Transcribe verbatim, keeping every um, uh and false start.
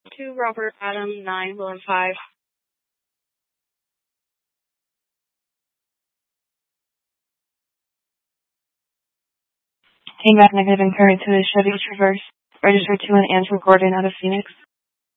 two Robert Adam nine Willem five. Came back negative and carried to the Chevy Traverse, registered to an Andrew Gordon out of Phoenix.